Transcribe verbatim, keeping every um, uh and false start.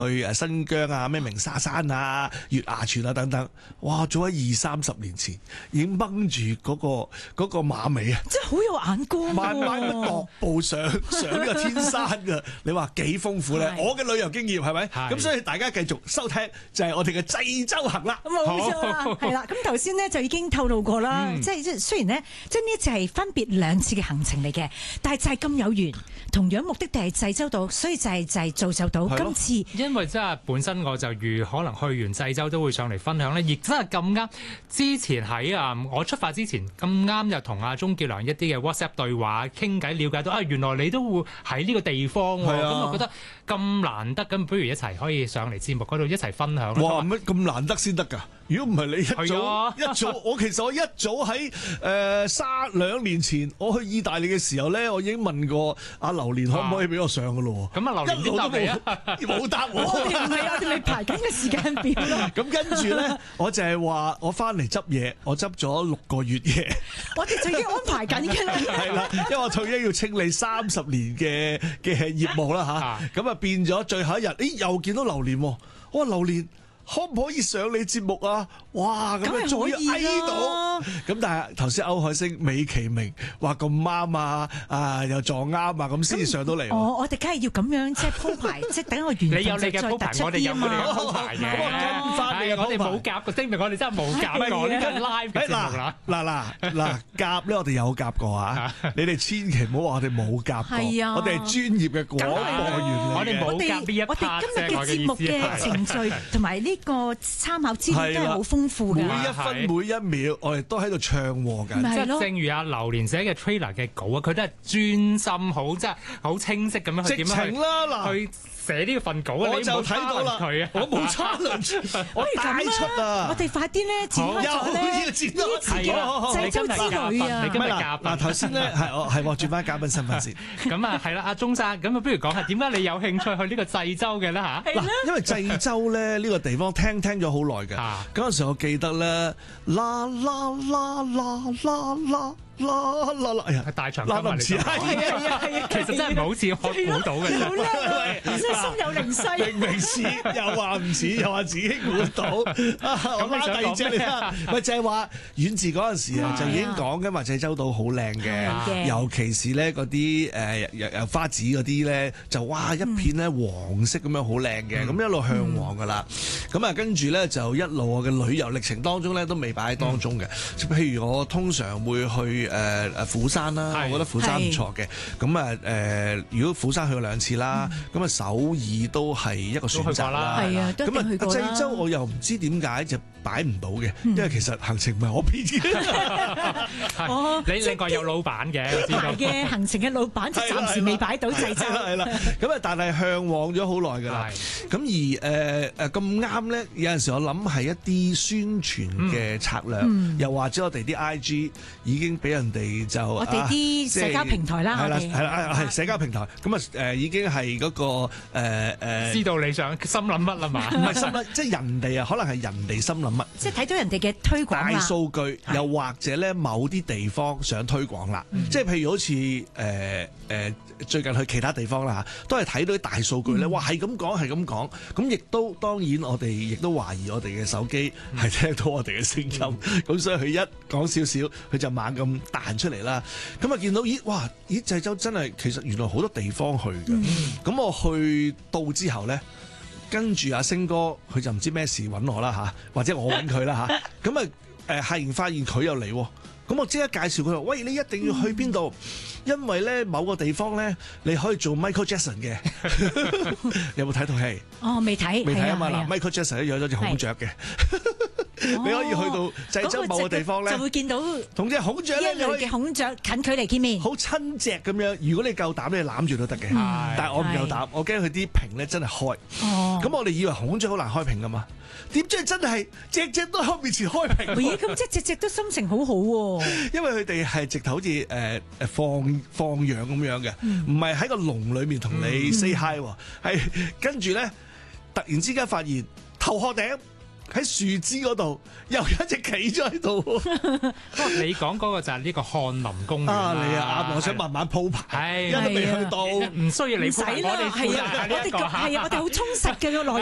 去誒新疆啊、咩鳴沙山啊、月牙泉啊等等，哇！早喺二三十年前已經掹住嗰個嗰個馬尾啊， 真係好有眼光喎， 慢慢咁踱步上上呢個天山㗎。你話幾豐富咧？我嘅旅遊經驗係咪？咁所以大家繼續收聽就係我哋嘅濟州行啦。 冇錯啦，係啦。咁頭先咧就已經透露過啦，嗯、即係即係雖然咧，即係呢一次係分別兩次嘅行程嚟嘅，但係就係咁有緣，同樣目的地係濟州島，所以就係就係造就到今次。 因為真係本身我就預可能去完濟州都會上嚟分享咧，亦真係咁啱。之前喺啊我出發之前咁啱又同阿鍾傑良一啲嘅 WhatsApp 對話傾偈，了解到啊原來你都會喺呢個地方喎，咁、啊、我覺得咁難得，咁不如一齊可以上嚟節目嗰度一齊分享。 哇！乜咁難得先得㗎？如果唔係你一早、啊、一早，我其實我一早喺誒三兩年前我去意大利嘅時候咧，我已經問過阿榴蓮可唔可以俾我上㗎咯喎。咁啊，榴蓮點答你啊？冇答我。 我哋唔係我哋未排緊嘅時間表咯。 咁跟住咧，我就係話我翻嚟執嘢，我執咗六個月嘢。 我哋就已經安排緊㗎啦。 係啦，因為我退休要清理三十年嘅嘅業務啦吓，咁啊變咗最後一日，咦又見到榴蓮喎，我話榴蓮可唔可以上你節目啊？哇！咁啊，終於嗌到咁，但係頭先歐海星美其名話咁啱啊，啊又撞啱啊，咁先至上到嚟。 我我哋梗係要咁樣即係鋪排，即係等個緣分再突出啲啊嘛。 我哋有我哋嘅鋪排嘅， 跟翻你嘅鋪排。 我哋冇夾嘅，證明我哋真係冇夾過呢個 live 嘅節目啦。 嗱嗱嗱夾咧，我哋有夾過啊！你哋千祈唔好話我哋冇夾過。係啊，我哋係專業嘅廣播員嚟嘅。 我哋冇夾呢一 part 我哋今日嘅節目嘅程序同埋呢個參考資料都係好豐富嘅， 每一分每一秒我哋都喺度唱和緊。 即係正如阿榴蓮寫嘅 trailer 嘅稿啊，佢都係專心好，即係好清晰咁樣去點樣去啦去寫呢份稿啊！ 我就睇到啦，佢啊，我冇差輪，我帶出啊！ 我哋快啲咧展開咗咧呢次嘅濟州之旅啊！ 你今日嘉賓嗱頭先咧係我係我轉翻嘉賓身份先。 咁啊係啦，阿鐘生，咁啊不如講下點解你有興趣去呢個濟州嘅咧嚇？ 嗱，因為濟州咧呢個地方聽聽咗好耐嘅，嗰陣時我記得咧，啦啦啦啦啦啦。啦啦啦！哎呀， 大長今日嚟，係啊係啊，其實真係唔好似我估到嘅， 好叻啊！真係心有靈犀， 明明似又話唔似，又話自己估到。咁你想講咩啊？咪就係話遠志嗰陣時啊，就已經講緊話濟州島好靚嘅，尤其是咧嗰啲誒又又花紙嗰啲咧，就哇一片咧黃色咁樣好靚嘅，咁一路向黃噶啦。咁啊跟住咧就一路我嘅旅遊歷程當中咧都未擺喺當中嘅。譬如我通常會去。誒誒、呃、釜山啦，我覺得釜山唔錯嘅。咁啊誒，如果釜山去過兩次啦，咁啊、嗯、首爾都係一個選擇啦。 係啊，都去過啦。 咁啊濟州我又唔知點解就擺唔到嘅，因為其實行程唔係我編嘅。 哦， 你另外有老闆嘅，我知道嘅行程嘅老闆就暫時未擺到濟州。 係啦，咁啊但係向往咗好耐㗎啦。咁而誒誒咁啱咧，有陣時我諗係一啲宣傳嘅策略，嗯、又或者我哋啲 I G 已經俾人哋就我哋啲社交平台啦， 係啦係啦係社交平台，咁啊誒已經係嗰個誒誒知道你想心諗乜啦嘛？ 唔係心諗，即係人哋啊，可能係人哋心諗乜？ 即係睇到人哋嘅推廣啦， 大數據，又或者咧某啲地方想推廣啦，即係譬如好似誒誒最近去其他地方啦嚇，都係睇到啲大數據咧，哇係咁講係咁講，咁亦都當然我哋亦都懷疑我哋嘅手機係聽到我哋嘅聲音，咁所以佢一講少少，佢就猛咁彈出嚟啦。咁啊見到咦哇咦濟州真係其實原來好多地方去嘅，咁我去到之後咧。跟住阿星哥，佢就唔知咩事揾我啦嚇，或者我揾佢啦嚇。咁啊誒，係然發現佢又嚟喎，咁我即刻介紹佢話：喂，你一定要去邊度？因為咧某個地方咧，你可以做 Michael Jackson 嘅。有冇睇套戲？ 哦，未睇， 未睇啊嘛。嗱，Michael Jackson 咧養咗隻孔雀嘅。你可以去到濟州某個地方咧， 就會見到同隻孔雀咧， 一類嘅孔雀近距離見面， 好親隻咁樣。如果你夠膽，你攬住都得嘅。但係我唔夠膽，我驚佢啲屏咧真係開。咁我哋以為孔雀好難開屏噶嘛，點知真係隻隻都喺面前開屏。 咦？咁即係隻隻都心情好好喎。因為佢哋係直頭好似誒誒放放養咁樣嘅，唔係喺個籠裏面同你 say hi 喎，係跟住咧突然之間發現頭殼頂。 喺樹枝嗰度又有一隻企咗喺度。 不過你講嗰個就係呢個翰林公園啊， 啦你啊，我想慢慢鋪排， 係因為都未去到。 唔需要你唔使鋪排，我啦， 哋係啊，我哋係啊，我哋好充實嘅個內